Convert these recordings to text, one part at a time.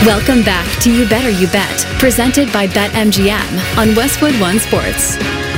Welcome back to You Better You Bet, presented by BetMGM on Westwood One Sports.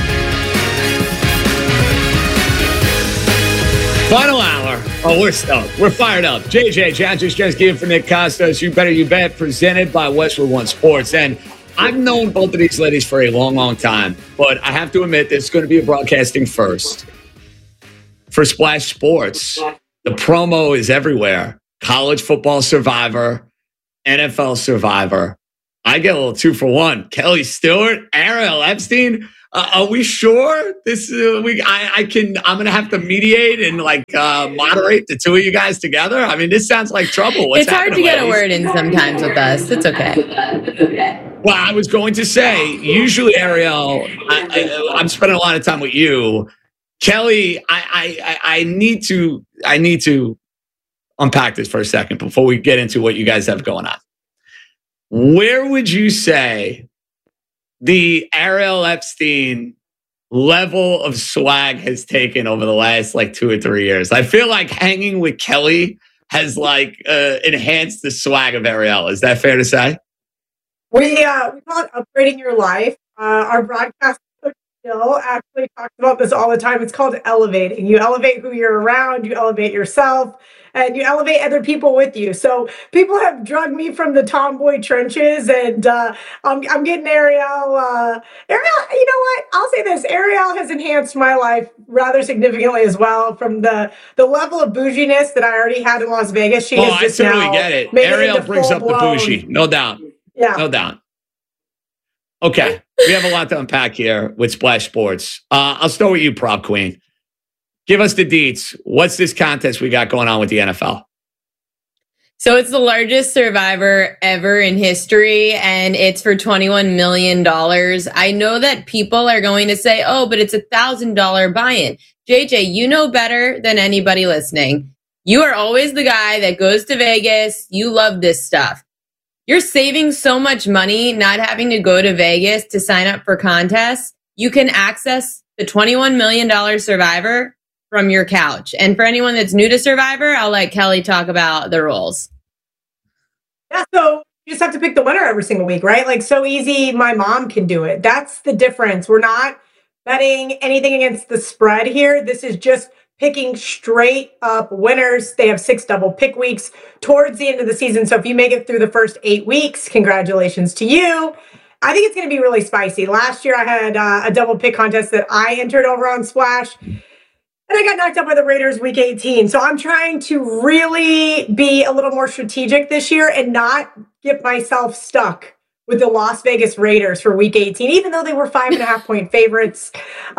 Final hour. Oh, we're stoked. We're fired up. JJ, Chanters, Jensky, for Nick Costos. You Better You Bet, presented by Westwood One Sports. And I've known both of these ladies for a long, long time, but I have to admit this is going to be a broadcasting first. For Splash Sports, the promo is everywhere. College football survivor, NFL survivor. I get a little 2-for-1. Kelly Stewart, Ariel Epstein. Are we sure this? I'm gonna have to mediate and moderate the two of you guys together. I mean, this sounds like trouble. It's hard to get a word in sometimes with us. It's okay. Well, I was going to say, usually Ariel, I'm spending a lot of time with you. Kelly, I need to unpack this for a second before we get into what you guys have going on. Where would you say the Ariel Epstein level of swag has taken over the last 2 or 3 years? I feel like hanging with Kelly has enhanced the swag of Ariel. Is that fair to say? We call it upgrading your life. Our broadcast coach Bill actually talks about this all the time. It's called elevating. You elevate who you're around, you elevate yourself, and you elevate other people with you. So people have drugged me from the tomboy trenches, and I'm getting Ariel. Ariel, you know what? I'll say this. Ariel has enhanced my life rather significantly as well. From the level of bouginess that I already had in Las Vegas, she has just I totally get it. Ariel brings up the bougie, no doubt. Yeah. No doubt. Okay. We have a lot to unpack here with Splash Sports. I'll start with you, Prop Queen. Give us the deets. What's this contest we got going on with the NFL? So it's the largest survivor ever in history, and it's for $21 million. I know that people are going to say, oh, but it's $1,000 buy-in. JJ, you know better than anybody listening. You are always the guy that goes to Vegas. You love this stuff. You're saving so much money not having to go to Vegas to sign up for contests. You can access the $21 million Survivor from your couch. And for anyone that's new to Survivor, I'll let Kelly talk about the rules. Yeah, so you just have to pick the winner every single week, right? So easy, my mom can do it. That's the difference. We're not betting anything against the spread here. This is just picking straight up winners. They have 6 double pick weeks towards the end of the season. So if you make it through the first 8 weeks, congratulations to you. I think it's going to be really spicy. Last year I had a double pick contest that I entered over on Splash, and I got knocked out by the Raiders week 18. So I'm trying to really be a little more strategic this year and not get myself stuck with the Las Vegas Raiders for week 18, even though they were 5.5 point favorites.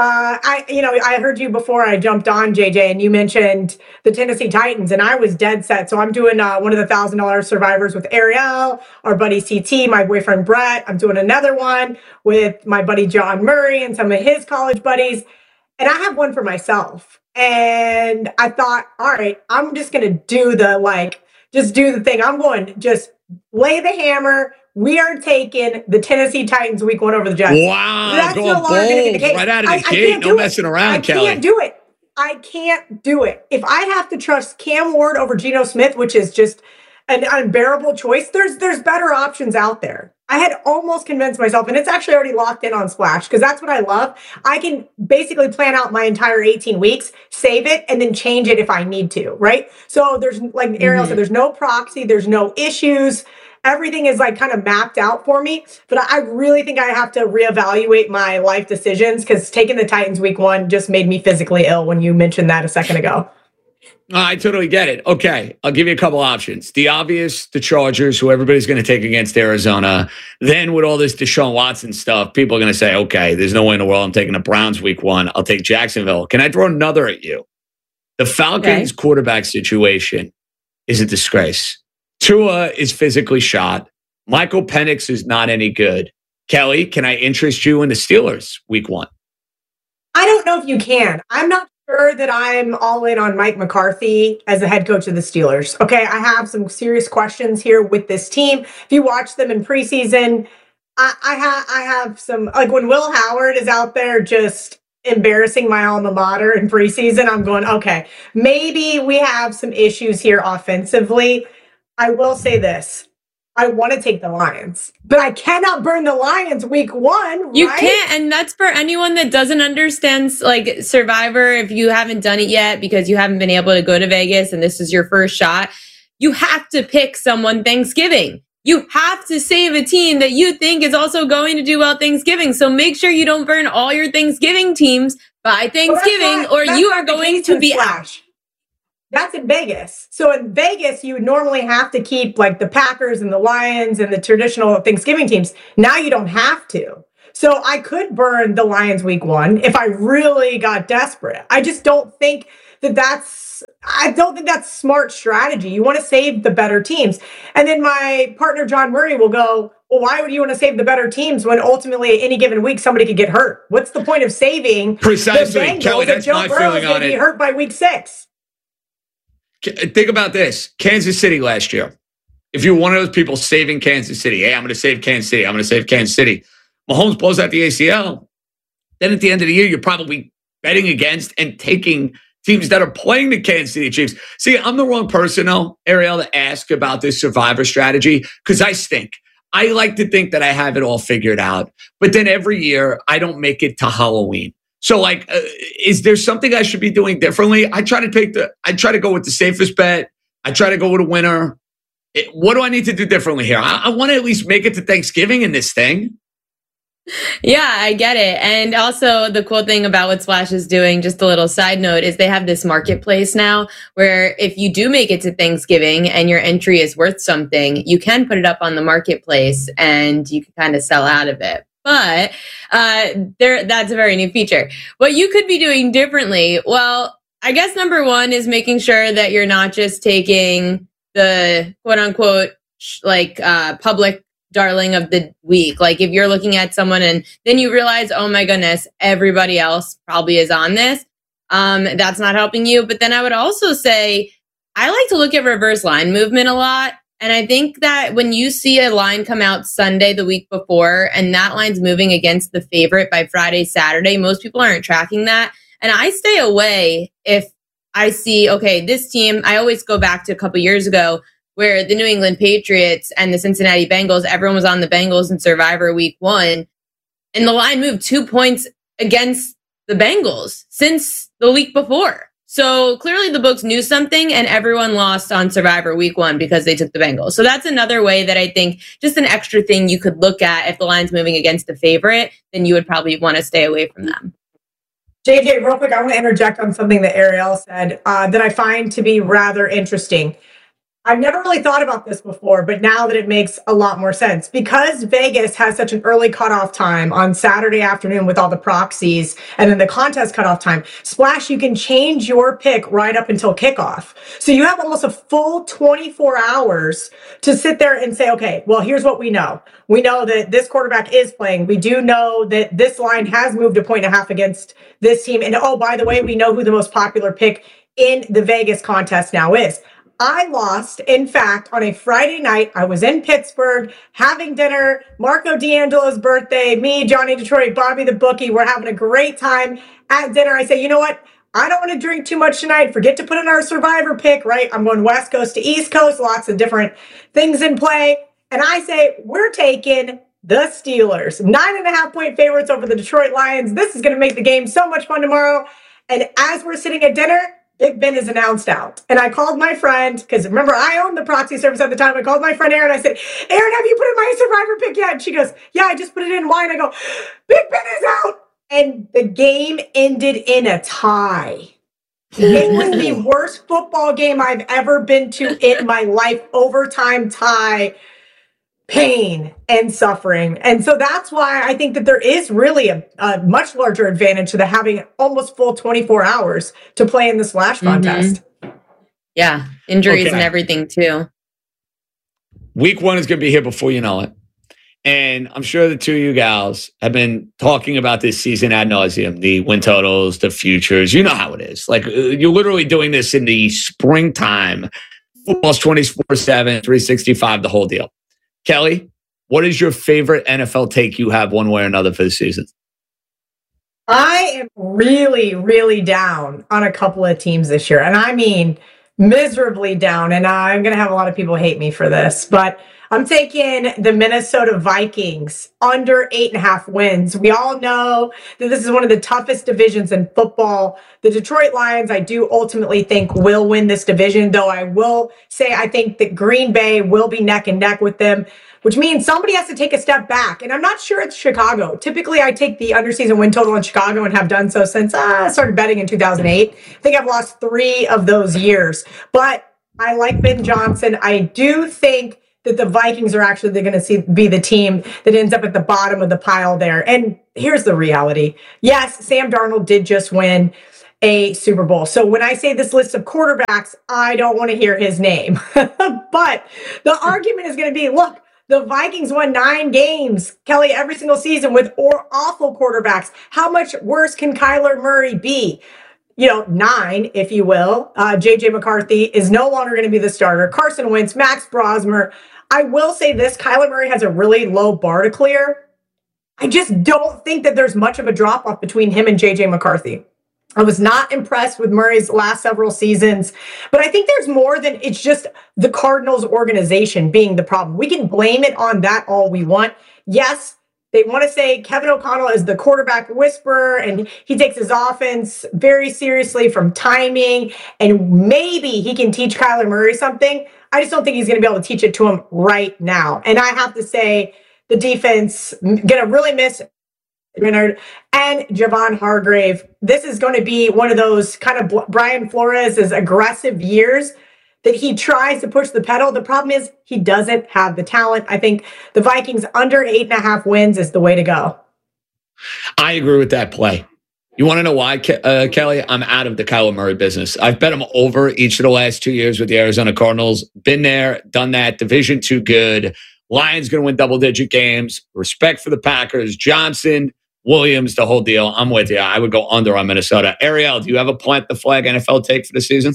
I heard you before I jumped on, JJ, and you mentioned the Tennessee Titans, and I was dead set. So I'm doing one of the $1,000 survivors with Ariel, our buddy CT, my boyfriend Brett. I'm doing another one with my buddy John Murray and some of his college buddies. And I have one for myself. And I thought, all right, I'm just going to do just do the thing. I'm going to just lay the hammer. We are taking the Tennessee Titans week 1 over the Jets. Wow, that's going no bold right out of the gate. No messing around, Kelly. I can't do it. I can't do it. If I have to trust Cam Ward over Geno Smith, which is just an unbearable choice, there's better options out there. I had almost convinced myself, and it's actually already locked in on Splash, because that's what I love. I can basically plan out my entire 18 weeks, save it, and then change it if I need to, right? So there's, like Ariel said, there's no proxy, there's no issues. Everything is kind of mapped out for me, but I really think I have to reevaluate my life decisions, because taking the Titans week 1 just made me physically ill when you mentioned that a second ago. I totally get it. Okay, I'll give you a couple options. The obvious, the Chargers, who everybody's going to take against Arizona. Then with all this Deshaun Watson stuff, people are going to say, okay, there's no way in the world I'm taking the Browns week 1. I'll take Jacksonville. Can I throw another at you? The Falcons quarterback situation is a disgrace. Tua is physically shot. Michael Penix is not any good. Kelly, can I interest you in the Steelers week 1? I don't know if you can. I'm not sure that I'm all in on Mike McCarthy as the head coach of the Steelers. Okay, I have some serious questions here with this team. If you watch them in preseason, I have some, when Will Howard is out there just embarrassing my alma mater in preseason, I'm going, okay, maybe we have some issues here offensively. I will say this. I want to take the Lions, but I cannot burn the Lions week 1. Right? You can't. And that's for anyone that doesn't understand like Survivor. If you haven't done it yet because you haven't been able to go to Vegas and this is your first shot, you have to pick someone Thanksgiving. You have to save a team that you think is also going to do well Thanksgiving. So make sure you don't burn all your Thanksgiving teams by Thanksgiving or you are going to be out. That's in Vegas. So in Vegas, you would normally have to keep like the Packers and the Lions and the traditional Thanksgiving teams. Now you don't have to. So I could burn the Lions week 1 if I really got desperate. I just don't think that's smart strategy. You want to save the better teams. And then my partner, John Murray, will go, well, why would you want to save the better teams when ultimately any given week somebody could get hurt? What's the point of saving precisely, the Bengals Kelly? That's my feeling on it. Be hurt by week 6. Think about this. Kansas City last year. If you're one of those people saving Kansas City, hey, I'm going to save Kansas City. I'm going to save Kansas City. Mahomes blows out the ACL. Then at the end of the year, you're probably betting against and taking teams that are playing the Kansas City Chiefs. See, I'm the wrong person, though, Ariel, to ask about this Survivor strategy because I stink. I like to think that I have it all figured out. But then every year, I don't make it to Halloween. So, like, is there something I should be doing differently? I try to go with the safest bet. I try to go with a winner. What do I need to do differently here? I want to at least make it to Thanksgiving in this thing. Yeah, I get it. And also the cool thing about what Splash is doing, just a little side note, is they have this marketplace now where if you do make it to Thanksgiving and your entry is worth something, you can put it up on the marketplace and you can kind of sell out of it. But that's a very new feature. What you could be doing differently, well, I guess number one is making sure that you're not just taking the quote unquote public darling of the week. Like if you're looking at someone and then you realize, oh my goodness, everybody else probably is on this. That's not helping you. But then I would also say, I like to look at reverse line movement a lot. And I think that when you see a line come out Sunday the week before and that line's moving against the favorite by Friday, Saturday, most people aren't tracking that. And I stay away if I see, okay, this team, I always go back to a couple years ago where the New England Patriots and the Cincinnati Bengals, everyone was on the Bengals in Survivor week 1. And the line moved 2 points against the Bengals since the week before. So clearly the books knew something and everyone lost on Survivor week 1 because they took the Bengals. So that's another way that I think just an extra thing you could look at. If the line's moving against the favorite, then you would probably want to stay away from them. JJ, real quick, I want to interject on something that Ariel said that I find to be rather interesting. I've never really thought about this before, but now that it makes a lot more sense. Because Vegas has such an early cutoff time on Saturday afternoon with all the proxies and then the contest cutoff time, Splash, you can change your pick right up until kickoff. So you have almost a full 24 hours to sit there and say, okay, well, here's what we know. We know that this quarterback is playing. We do know that this line has moved 1.5 points against this team. And oh, by the way, we know who the most popular pick in the Vegas contest now is. I lost, in fact, on a Friday night. I was in Pittsburgh having dinner, Marco D'Angelo's birthday, me, Johnny Detroit, Bobby the bookie. We're having a great time at dinner. I say, you know what? I don't want to drink too much tonight. Forget to put in our Survivor pick, right? I'm going West Coast to East Coast, lots of different things in play. And I say, we're taking the Steelers, 9.5 point favorites over the Detroit Lions. This is going to make the game so much fun tomorrow. And as we're sitting at dinner, Big Ben is announced out. And I called my friend, because remember, I owned the proxy service at the time. I called my friend Erin. I said, Erin, have you put in my Survivor pick yet? And she goes, yeah, I just put it in. Why? And I go, Big Ben is out. And the game ended in a tie. It was the worst football game I've ever been to in my life. Overtime tie. Pain and suffering. And so that's why I think that there is really a much larger advantage to the having almost full 24 hours to play in the Splash contest. Yeah, injuries and everything too. Week 1 is going to be here before you know it. And I'm sure the two of you gals have been talking about this season ad nauseum, the win totals, the futures. You know how it is. Like you're literally doing this in the springtime. Football's 24/7, 365, the whole deal. Kelly, what is your favorite NFL take you have one way or another for the season? I am really, really down on a couple of teams this year. And I mean, miserably down. And I'm going to have a lot of people hate me for this. But I'm taking the Minnesota Vikings under 8.5 wins. We all know that this is one of the toughest divisions in football. The Detroit Lions, I do ultimately think, will win this division, though I will say I think that Green Bay will be neck and neck with them, which means somebody has to take a step back. And I'm not sure it's Chicago. Typically, I take the underseason win total in Chicago and have done so since I started betting in 2008. I think I've lost 3 of those years. But I like Ben Johnson. I do think that the Vikings are actually going to be the team that ends up at the bottom of the pile there. And here's the reality. Yes, Sam Darnold did just win a Super Bowl. So when I say this list of quarterbacks, I don't want to hear his name. But the argument is going to be, look, the Vikings won 9 games, Kelly, every single season with awful quarterbacks. How much worse can Kyler Murray be? 9, if you will. J.J. McCarthy is no longer going to be the starter. Carson Wentz, Max Brosmer. I will say this, Kyler Murray has a really low bar to clear. I just don't think that there's much of a drop-off between him and J.J. McCarthy. I was not impressed with Murray's last several seasons, but I think there's more than it's just the Cardinals organization being the problem. We can blame it on that all we want. Yes, they want to say Kevin O'Connell is the quarterback whisperer, and he takes his offense very seriously from timing, and maybe he can teach Kyler Murray something. I just don't think he's going to be able to teach it to him right now. And I have to say the defense going to really miss Leonard and Javon Hargrave. This is going to be one of those kind of Brian Flores' aggressive years that he tries to push the pedal. The problem is he doesn't have the talent. I think the Vikings under 8.5 wins is the way to go. I agree with that play. You want to know why, Kelly? I'm out of the Kyler Murray business. I've bet him over each of the last 2 years with the Arizona Cardinals. Been there, done that. Division too good. Lions going to win double-digit games. Respect for the Packers. Johnson, Williams, the whole deal. I'm with you. I would go under on Minnesota. Ariel, do you have a plant the flag NFL take for the season?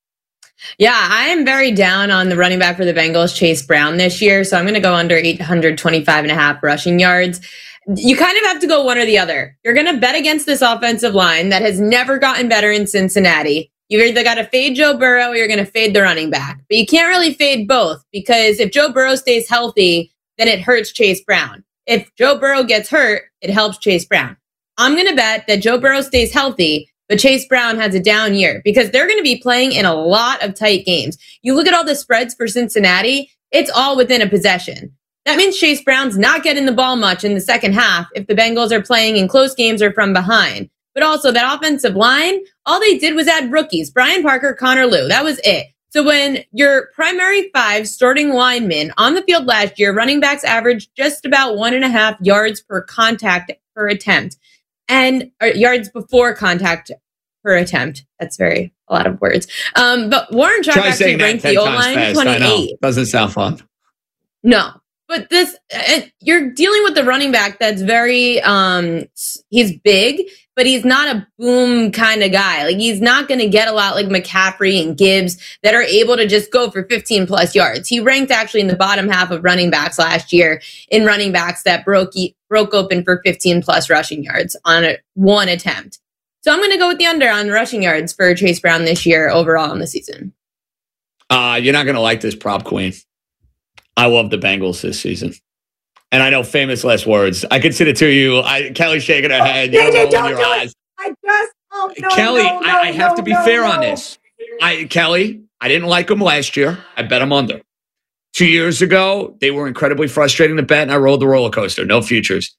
Yeah, I am very down on the running back for the Bengals, Chase Brown, this year. So I'm going to go under 825.5 rushing yards. You kind of have to go one or the other. You're going to bet against this offensive line that has never gotten better in Cincinnati. You either got to fade Joe Burrow or you're going to fade the running back. But you can't really fade both, because if Joe Burrow stays healthy, then it hurts Chase Brown. If Joe Burrow gets hurt, it helps Chase Brown. I'm going to bet that Joe Burrow stays healthy, but Chase Brown has a down year, because they're going to be playing in a lot of tight games. You look at all the spreads for Cincinnati, it's all within a possession. That means Chase Brown's not getting the ball much in the second half if the Bengals are playing in close games or from behind. But also that offensive line, all they did was add rookies, Brian Parker, Connor Lew. That was it. So when your primary 5 starting linemen on the field last year, running backs averaged just about 1.5 yards per contact per attempt, and yards before contact per attempt. That's a lot of words. But Warren Sharp actually ranked the O-line 28. Doesn't sound fun. No. But you're dealing with the running back that's very, he's big, but he's not a boom kind of guy. Like, he's not going to get a lot like McCaffrey and Gibbs that are able to just go for 15 plus yards. He ranked actually in the bottom half of running backs last year in running backs that broke open for 15 plus rushing yards on one attempt. So I'm going to go with the under on rushing yards for Chase Brown this year overall in the season. You're not going to like this, prop queen. I love the Bengals this season. And I know famous last words. I can see it to you. Kelly's shaking her head. You're rolling your eyes. Kelly, I have to be fair on this. Kelly, I didn't like them last year. I bet them under. 2 years ago, they were incredibly frustrating to bet, and I rolled the roller coaster. No futures.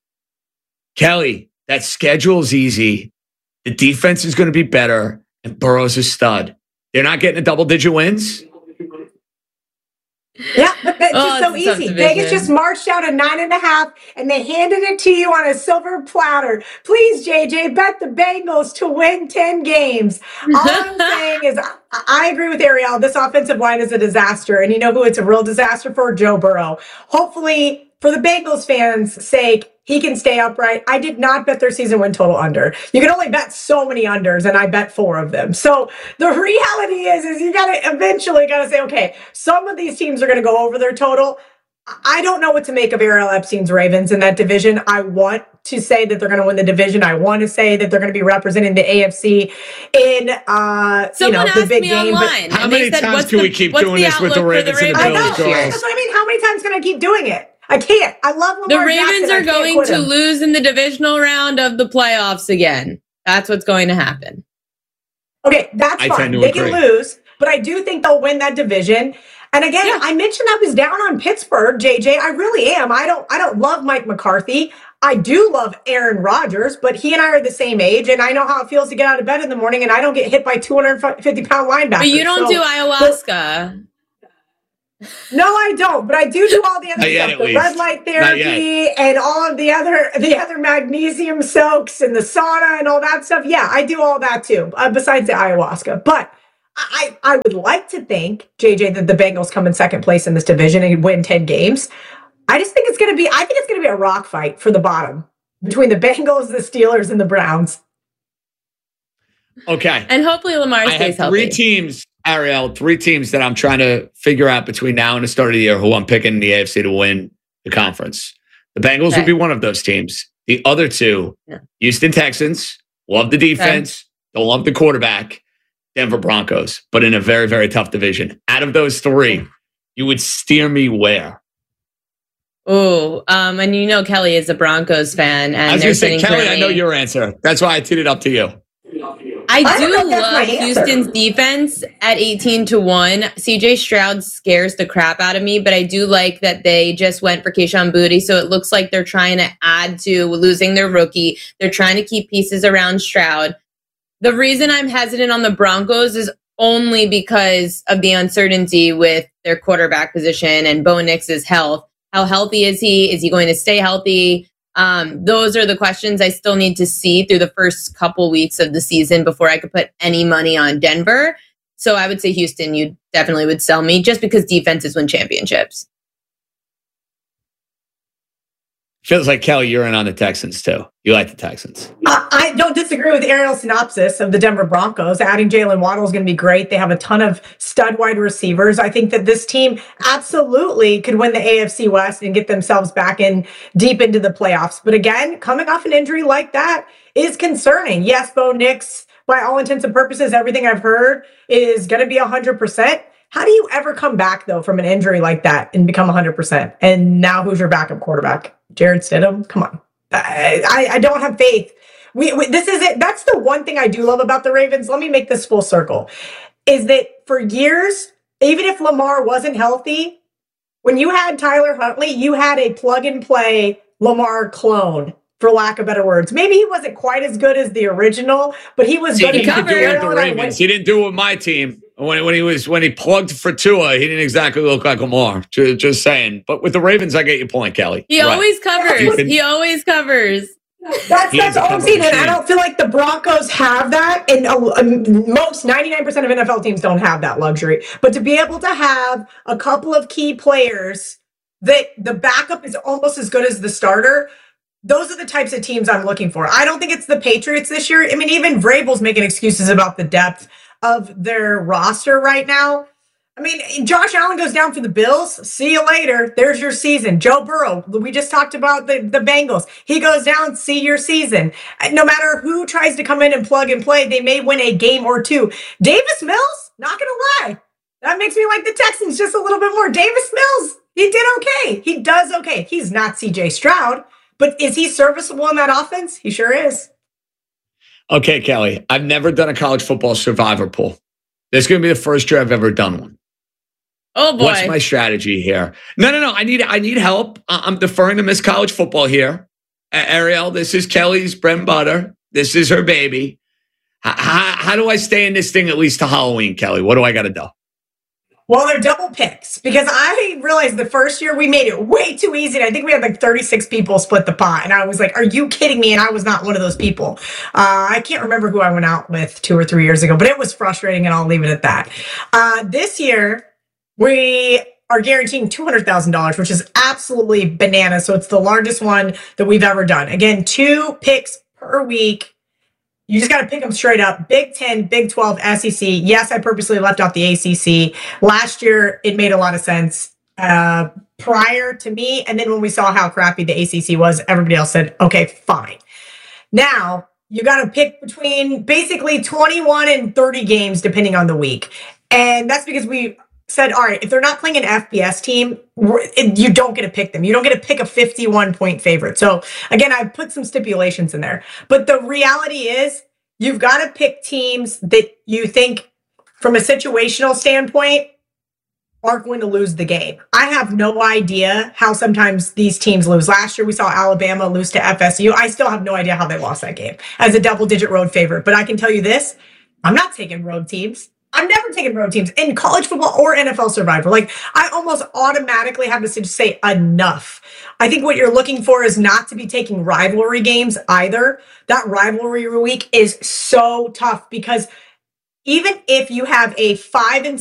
Kelly, that schedule's easy. The defense is going to be better, and Burrow's a stud. They're not getting a double-digit wins. Yeah, but that's just so easy. Vegas just marched out a 9.5, and they handed it to you on a silver platter. Please, JJ, bet the Bengals to win 10 games. All I'm saying is I agree with Ariel. This offensive line is a disaster, and you know who it's a real disaster for? Joe Burrow. Hopefully, for the Bengals fans' sake, he can stay upright. I did not bet their season win total under. You can only bet so many unders, and I bet 4 of them. So the reality is you eventually got to say, okay, some of these teams are going to go over their total. I don't know what to make of Ariel Epstein's Ravens in that division. I want to say that they're going to win the division. I want to say that they're going to be representing the AFC in the big game. Online, how many times can we keep doing this with the Ravens and the I know. Bills? That's what I mean. How many times can I keep doing it? I can't. I love Lamar The Ravens Jackson. are going to lose in the divisional round of the playoffs again. That's what's going to happen. Okay, that's fine. They can lose, but I do think they'll win that division. And again, I mentioned I was down on Pittsburgh, JJ. I really am. I don't love Mike McCarthy. I do love Aaron Rodgers, but he and I are the same age, and I know how it feels to get out of bed in the morning and I don't get hit by 250-pound linebackers. But you don't do ayahuasca. No, I don't. But I do all the other stuff, the red light therapy and all of the other magnesium soaks and the sauna and all that stuff. Yeah, I do all that too, besides the ayahuasca. But I would like to think, JJ, that the Bengals come in second place in this division and win 10 games. I think it's going to be a rock fight for the bottom between the Bengals, the Steelers, and the Browns. Okay. And hopefully Lamar stays healthy. Three teams, Ariel, that I'm trying to figure out between now and the start of the year who I'm picking in the AFC to win the conference. The Bengals would be one of those teams. The other two, Houston Texans, love the defense, don't love the quarterback. Denver Broncos, but in a very, very tough division. Out of those three, you would steer me where? Oh, and Kelly is a Broncos fan. And I was going to say, Kelly, I know your answer. That's why I teed it up to you. I do love Houston's defense at 18-1. CJ Stroud scares the crap out of me, but I do like that they just went for Kayshon Boutte, so it looks like they're trying to add to losing their rookie. They're trying to keep pieces around Stroud. The reason I'm hesitant on the Broncos is only because of the uncertainty with their quarterback position and Bo Nix's health. How healthy is he? Is he going to stay healthy? Those are the questions I still need to see through the first couple weeks of the season before I could put any money on Denver. So I would say Houston, you definitely would sell me just because defenses win championships. Feels like, Kelly, you're in on the Texans, too. You like the Texans. I don't disagree with Ariel's synopsis of the Denver Broncos. Adding Jalen Waddle is going to be great. They have a ton of stud wide receivers. I think that this team absolutely could win the AFC West and get themselves back in deep into the playoffs. But again, coming off an injury like that is concerning. Yes, Bo Nix, by all intents and purposes, everything I've heard is going to be 100%. How do you ever come back, though, from an injury like that and become 100%? And now who's your backup quarterback? Jared Stidham? Come on. I don't have faith. This is it. That's the one thing I do love about the Ravens. Let me make this full circle. Is that for years, even if Lamar wasn't healthy, when you had Tyler Huntley, you had a plug-and-play Lamar clone, for lack of better words. Maybe he wasn't quite as good as the original, but he was good. He could do it with the Ravens. He didn't do it with my team. When he plugged for Tua, he didn't exactly look like Lamar. Just saying. But with the Ravens, I get your point, Kelly. He always covers. He always covers. That's all I'm saying. And I don't feel like the Broncos have that. And most 99% of NFL teams don't have that luxury. But to be able to have a couple of key players that the backup is almost as good as the starter, those are the types of teams I'm looking for. I don't think it's the Patriots this year. I mean, even Vrabel's making excuses about the depth of their roster right now. I mean, Josh Allen goes down for the Bills. See you later. There's your season. Joe Burrow, we just talked about the Bengals. He goes down, see your season. No matter who tries to come in and plug and play, they may win a game or two. Davis Mills, not going to lie. That makes me like the Texans just a little bit more. Davis Mills, he did okay. He does okay. He's not CJ Stroud, but is he serviceable in that offense? He sure is. Okay, Kelly, I've never done a college football survivor pool. This is going to be the first year I've ever done one. Oh, boy. What's my strategy here? No. I need help. I'm deferring to Miss College Football here. Ariel, this is Kelly's bread and butter. This is her baby. How do I stay in this thing at least to Halloween, Kelly? What do I got to do? Well, they're double picks because I realized the first year we made it way too easy. And I think we had like 36 people split the pot. And I was like, are you kidding me? And I was not one of those people. I can't remember who I went out with 2 or 3 years ago, but it was frustrating and I'll leave it at that. This year, we are guaranteeing $200,000, which is absolutely bananas. So it's the largest one that we've ever done. Again, 2 picks per week. You just got to pick them straight up. Big 10, Big 12, SEC. Yes, I purposely left out the ACC. Last year, it made a lot of sense. prior to me. And then when we saw how crappy the ACC was, everybody else said, okay, fine. Now you got to pick between basically 21 and 30 games, depending on the week. And that's because we said, all right, if they're not playing an FBS team, you don't get to pick them. You don't get to pick a 51-point favorite. So again, I put some stipulations in there. But the reality is you've got to pick teams that you think from a situational standpoint aren't going to lose the game. I have no idea how sometimes these teams lose. Last year, we saw Alabama lose to FSU. I still have no idea how they lost that game as a double-digit road favorite. But I can tell you this, I'm not taking road teams. I'm never taking road teams in college football or NFL Survivor. Like, I almost automatically have to just say enough. I think what you're looking for is not to be taking rivalry games either. That rivalry week is so tough because even if you have a 5-6